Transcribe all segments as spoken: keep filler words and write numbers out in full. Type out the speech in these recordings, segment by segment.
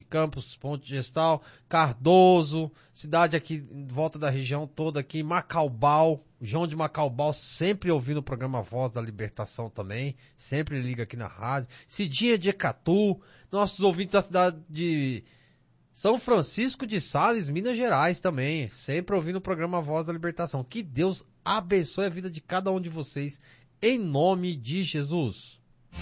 Campos, Ponte Gestal, Cardoso, cidade aqui em volta da região toda aqui, Macaubal, João de Macaubal, sempre ouvindo o programa Voz da Libertação também, sempre liga aqui na rádio. Cidinha de Ecatu, nossos ouvintes da cidade de São Francisco de Sales, Minas Gerais também, sempre ouvindo o programa Voz da Libertação. Que Deus abençoe a vida de cada um de vocês, em nome de Jesus.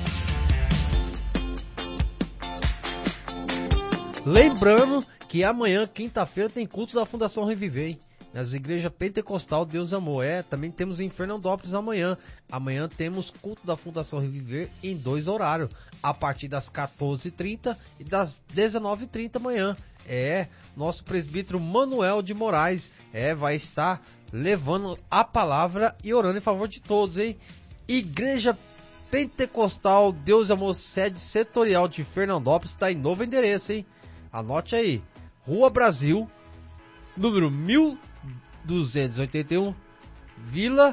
Lembrando que amanhã, quinta-feira, tem culto da Fundação Reviver, hein? Nas igrejas Pentecostal Deus Amor. É, também temos em Fernandópolis amanhã. Amanhã temos culto da Fundação Reviver em dois horários, a partir das quatorze e trinta e das dezenove e trinta amanhã. É, nosso presbítero Manuel de Moraes é, vai estar levando a palavra e orando em favor de todos, hein? Igreja Pentecostal Deus Amor, sede setorial de Fernandópolis, está em novo endereço, hein? Anote aí, Rua Brasil, número mil duzentos e oitenta e um, Vila...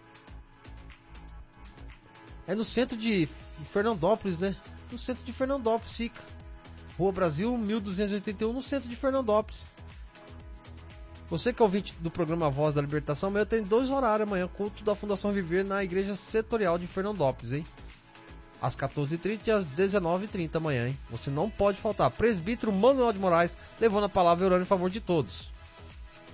É no centro de Fernandópolis, né? No centro de Fernandópolis fica. Rua Brasil, mil duzentos e oitenta e um, no centro de Fernandópolis. Você que é ouvinte do programa Voz da Libertação, amanhã tem dois horários amanhã, culto da Fundação Viver na Igreja Setorial de Fernandópolis, hein? Às quatorze e trinta e às dezenove e trinta amanhã, hein? Você não pode faltar. Presbítero Manuel de Moraes levando a palavra e orando em favor de todos.